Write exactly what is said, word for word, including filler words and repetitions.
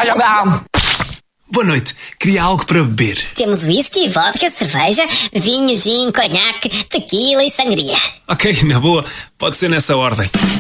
Boa noite. Queria algo para beber. Temos whisky, vodka, cerveja, vinho, gin, conhaque, tequila e sangria. Ok, na boa. Pode ser nessa ordem.